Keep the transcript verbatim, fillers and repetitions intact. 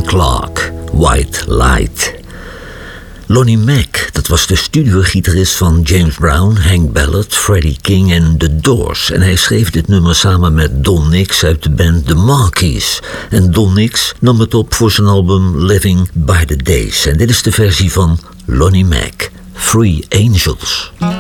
Clark, White Light. Lonnie Mack, dat was de studiogitarist van James Brown, Hank Ballard, Freddie King en The Doors. En hij schreef dit nummer samen met Don Nix uit de band The Monkees. En Don Nix nam het op voor zijn album Living by the Days. En dit is de versie van Lonnie Mack, Free Angels.